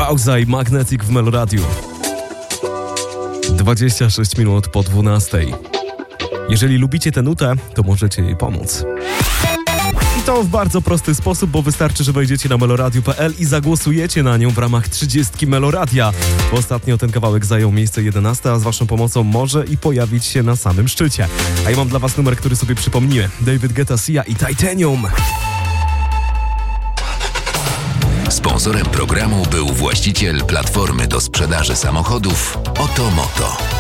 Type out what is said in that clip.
Kauza i Magnetic w Meloradiu. 26 minut po 12. Jeżeli lubicie tę nutę, to możecie jej pomóc. I to w bardzo prosty sposób, bo wystarczy, że wejdziecie na meloradiu.pl i zagłosujecie na nią w ramach 30 Meloradia. Bo ostatnio ten kawałek zajął miejsce 11, a z waszą pomocą może i pojawić się na samym szczycie. A ja mam dla was numer, który sobie przypomniłem. David Guetta, Sia i Titanium. Sponsorem programu był właściciel platformy do sprzedaży samochodów Otomoto.